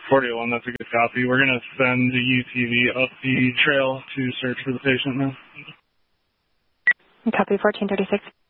41, that's a good copy. We're going to send the UTV up the trail to search for the patient now. Copy 1436.